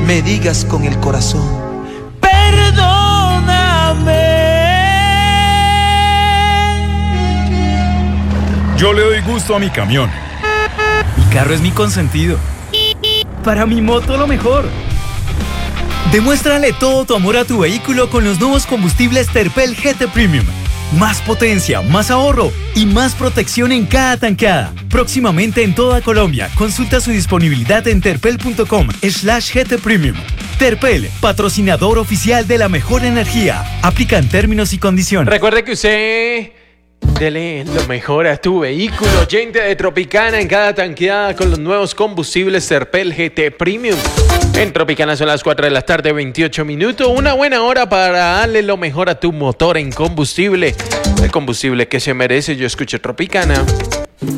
me digas con el corazón: perdóname. Yo le doy gusto a mi camión. Mi carro es mi consentido. Para mi moto lo mejor. Demuéstrale todo tu amor a tu vehículo con los nuevos combustibles Terpel GT Premium. Más potencia, más ahorro y más protección en cada tanqueada. Próximamente en toda Colombia. Consulta su disponibilidad en terpel.com/GT Premium. Terpel, patrocinador oficial de la mejor energía. Aplican términos y condiciones. Recuerde que usted dele lo mejor a tu vehículo. Oyente de Tropicana en cada tanqueada con los nuevos combustibles Terpel GT Premium. En Tropicana son las 4 de la tarde, 28 minutos. Una buena hora para darle lo mejor a tu motor en combustible. El combustible que se merece. Yo escucho Tropicana.